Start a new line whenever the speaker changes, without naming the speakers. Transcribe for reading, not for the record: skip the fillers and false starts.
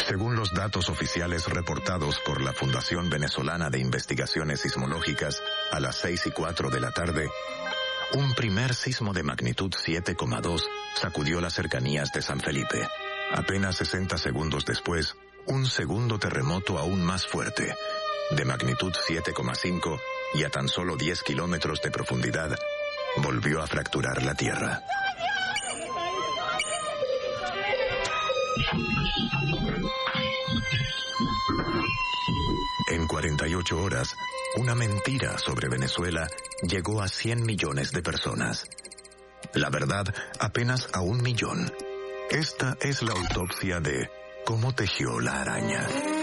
Según los datos oficiales reportados por la Fundación Venezolana de Investigaciones Sismológicas, a las 6:04 de la tarde, un primer sismo de magnitud 7,2 sacudió las cercanías de San Felipe. Apenas 60 segundos después, un segundo terremoto aún más fuerte, de magnitud 7,5 y a tan solo 10 kilómetros de profundidad, volvió a fracturar la tierra. En 48 horas, una mentira sobre Venezuela llegó a 100 millones de personas. La verdad, apenas a 1 millón. Esta es la autopsia de cómo tejió la araña.